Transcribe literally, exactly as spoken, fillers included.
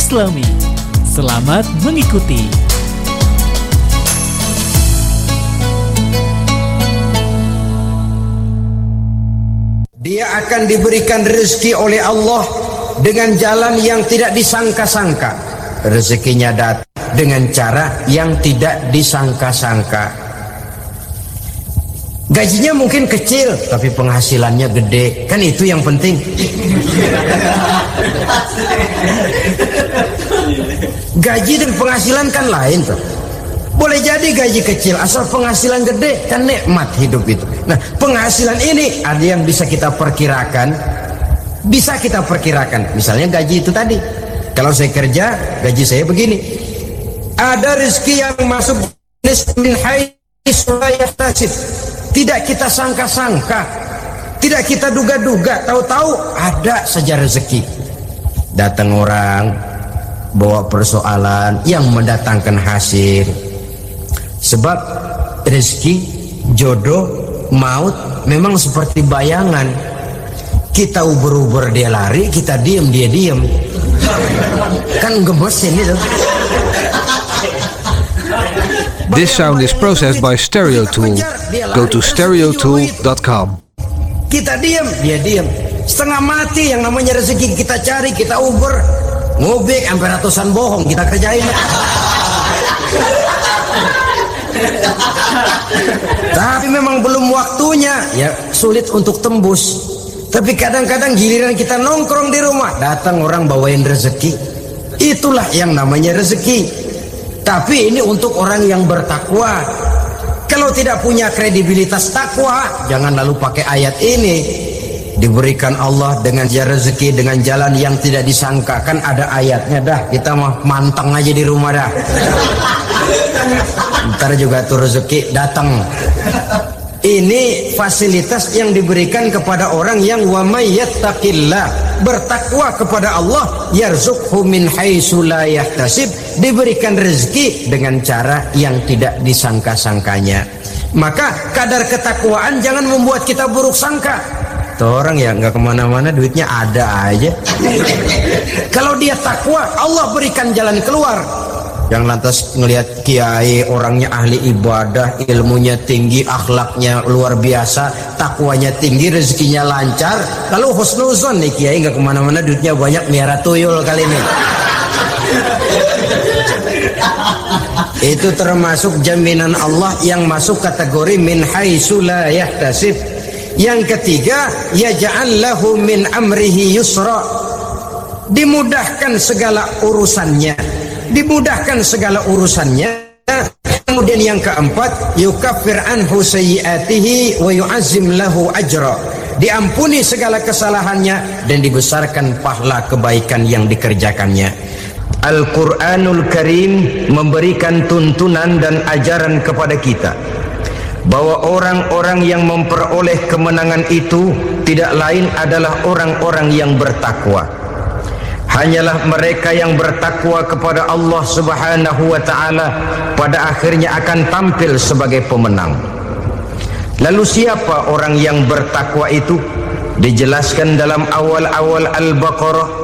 Islami. Selamat mengikuti. Dia akan diberikan rezeki oleh Allah dengan jalan yang tidak disangka-sangka. Rezekinya datang dengan cara yang tidak disangka-sangka. Gajinya mungkin kecil, tapi penghasilannya gede. Kan itu yang penting. Gaji dan penghasilan kan lain tuh. Boleh jadi gaji kecil, asal penghasilan gede, kan nikmat hidup itu. Nah, penghasilan ini ada yang bisa kita perkirakan. Bisa kita perkirakan. Misalnya gaji itu tadi. Kalau saya kerja, gaji saya begini. Ada rezeki yang masuk min haitsu la yahtasib. Tidak kita sangka-sangka, tidak kita duga-duga, tahu-tahu ada saja rezeki. Datang orang bawa persoalan yang mendatangkan hasil. Sebab rezeki, jodoh, maut memang seperti bayangan. Kita uber-uber dia lari, kita diem dia diem. Kan gemesin itu. This sound is processed by Stereo Tool. Go to stereo tool dot com. Kita diam, dia diam. Setengah mati yang namanya rezeki kita cari, kita uber, ngobek sampai ratusan bohong kita kerjain. Tapi memang belum waktunya, ya sulit untuk tembus. Tapi kadang-kadang giliran kita nongkrong di rumah, datang orang bawain rezeki. Itulah yang namanya rezeki. Tapi ini untuk orang yang bertakwa. Kalau tidak punya kredibilitas takwa, jangan lalu pakai ayat ini. Diberikan Allah dengan rezeki dengan jalan yang tidak disangka. Kan ada ayatnya dah. Kita mah manteng aja di rumah dah. Ntar juga tuh rezeki datang. Ini fasilitas yang diberikan kepada orang yang wa may yattaqillah, bertakwa kepada Allah, yarzuqhu min haitsu la yahtasib, diberikan rezeki dengan cara yang tidak disangka-sangkanya. Maka kadar ketakwaan jangan membuat kita buruk sangka. Tuh orang ya nggak kemana-mana, duitnya ada aja. Kalau dia takwa, Allah berikan jalan keluar. Yang lantas ngelihat kiai orangnya ahli ibadah, ilmunya tinggi, akhlaknya luar biasa, takwanya tinggi, rezekinya lancar, lalu husnuzon nih kiai nggak kemana-mana, duitnya banyak, miara tuyul kali ini. Itu termasuk jaminan Allah yang masuk kategori min haitsu la yahtasib. Yang ketiga, yaj'al lahu min amrihi yusra, dimudahkan segala urusannya. Dimudahkan segala urusannya. Kemudian yang keempat, yukaffir anhu sayyiatihi wa yu'azzim lahu ajra, diampuni segala kesalahannya dan dibesarkan pahala kebaikan yang dikerjakannya. Al-Quranul Karim memberikan tuntunan dan ajaran kepada kita bahwa orang-orang yang memperoleh kemenangan itu tidak lain adalah orang-orang yang bertakwa. Hanyalah mereka yang bertakwa kepada Allah Subhanahu wa ta'ala pada akhirnya akan tampil sebagai pemenang. Lalu siapa orang yang bertakwa itu? Dijelaskan dalam awal-awal Al-Baqarah